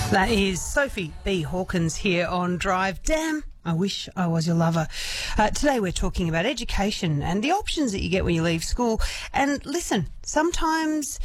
That is Sophie B. Hawkins here on Drive. Damn, I wish I was your lover. Today we're talking about education and the options that you get when you leave school. And listen, sometimes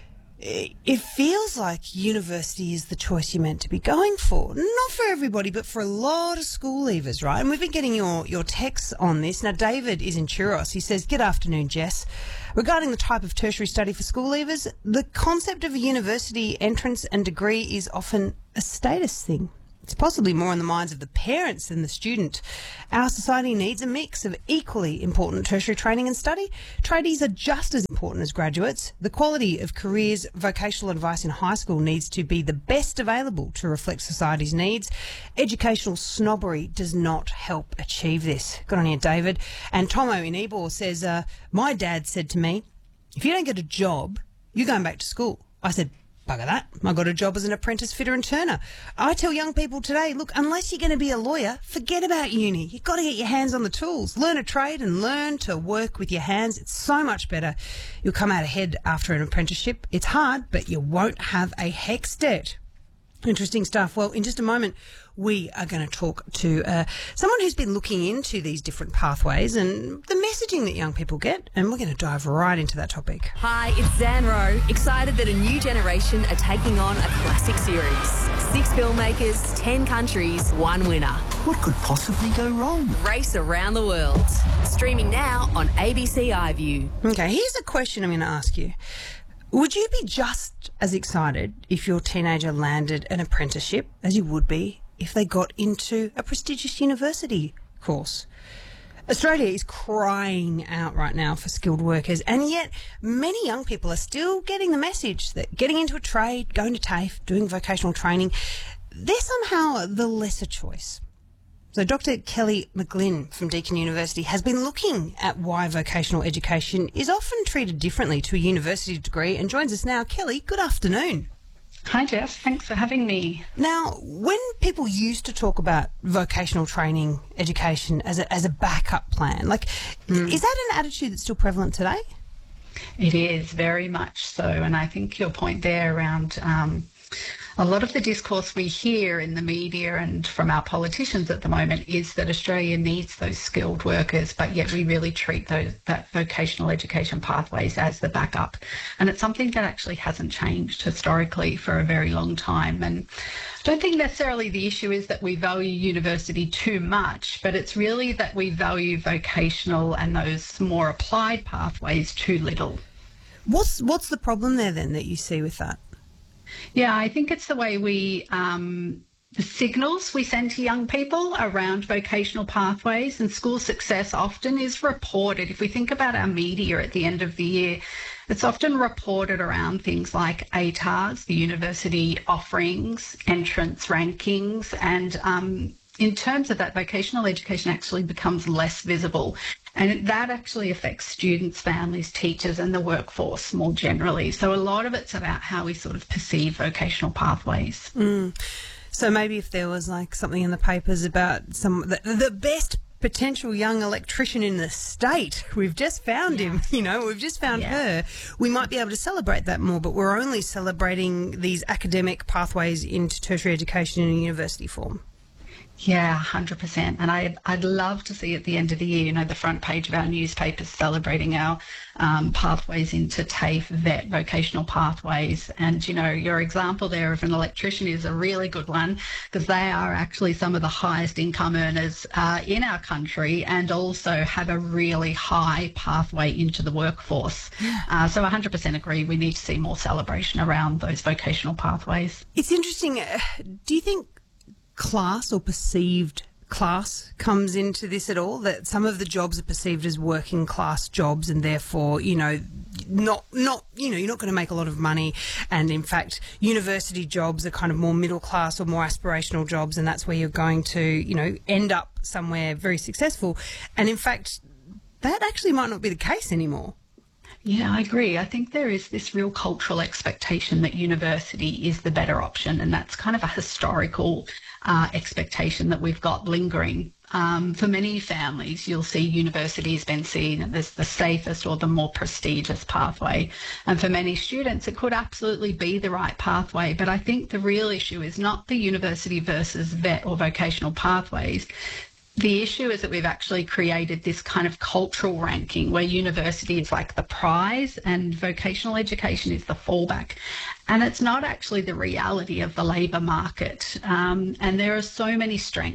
it feels like university is the choice you're meant to be going for. Not for everybody, but for a lot of school leavers, right? And we've been getting your texts on this. Now, David is in Churros. He says, "Good afternoon, Jess. Regarding the type of tertiary study for school leavers, the concept of a university entrance and degree is often a status thing. It's possibly more in the minds of the parents than the student. Our society needs a mix of equally important tertiary training and study. Tradies are just as important as graduates. The quality of careers, vocational advice in high school needs to be the best available to reflect society's needs. Educational snobbery does not help achieve this." Good on you, David. And Tomo in Ebor says, "My dad said to me, if you don't get a job, you're going back to school." I said, "Bugger that. I got a job as an apprentice fitter and turner." I tell young people today, look, unless you're going to be a lawyer, forget about uni. You've got to get your hands on the tools. Learn a trade and learn to work with your hands. It's so much better. You'll come out ahead after an apprenticeship. It's hard, but you won't have a HECS debt. Interesting stuff. Well, in just a moment, we are going to talk to someone who's been looking into these different pathways and the messaging that young people get, and we're going to dive right into that topic. Hi, it's Zan Rowe, excited that a new generation are taking on a classic series. 6 filmmakers, 10 countries, 1 winner. What could possibly go wrong? Race around the world. Streaming now on ABC iView. Okay, here's a question I'm going to ask you. Would you be just as excited if your teenager landed an apprenticeship as you would be if they got into a prestigious university course? Australia is crying out right now for skilled workers, and yet many young people are still getting the message that getting into a trade, going to TAFE, doing vocational training, they're somehow the lesser choice. So Dr. Kelly McGlynn from Deakin University has been looking at why vocational education is often treated differently to a university degree and joins us now. Kelly, good afternoon. Hi, Jess. Thanks for having me. Now, when people used to talk about vocational training education as a backup plan, is that an attitude that's still prevalent today? It is, very much so. And I think your point there around a lot of the discourse we hear in the media and from our politicians at the moment is that Australia needs those skilled workers, but yet we really treat that vocational education pathways as the backup. And it's something that actually hasn't changed historically for a very long time. And I don't think necessarily the issue is that we value university too much, but it's really that we value vocational and those more applied pathways too little. What's the problem there then that you see with that? Yeah, I think it's the way the signals we send to young people around vocational pathways, and school success often is reported. If we think about our media at the end of the year, it's often reported around things like ATARs, the university offerings, entrance rankings, and in terms of that, vocational education actually becomes less visible. And that actually affects students, families, teachers, and the workforce more generally. So a lot of it's about how we sort of perceive vocational pathways. So maybe if there was something in the papers about the best potential young electrician in the state, we've just found him, we've just found her, we might be able to celebrate that more, but we're only celebrating these academic pathways into tertiary education in a university form. Yeah, 100%. And I'd love to see at the end of the year, the front page of our newspapers celebrating our pathways into TAFE, VET, vocational pathways. And, your example there of an electrician is a really good one, because they are actually some of the highest income earners in our country and also have a really high pathway into the workforce. So 100% agree. We need to see more celebration around those vocational pathways. It's interesting. Do you think class or perceived class comes into this at all, that some of the jobs are perceived as working class jobs and therefore not you're not going to make a lot of money, and in fact university jobs are kind of more middle class or more aspirational jobs, and that's where you're going to end up somewhere very successful, and in fact that actually might not be the case anymore? Yeah, I agree. I think there is this real cultural expectation that university is the better option, and that's kind of a historical expectation that we've got lingering For many families, you'll see university has been seen as the safest or the more prestigious pathway. And for many students, it could absolutely be the right pathway. But I think the real issue is not the university versus vet or vocational pathways. The issue is that we've actually created this kind of cultural ranking where university is like the prize and vocational education is the fallback. And it's not actually the reality of the labour market. And there are so many strengths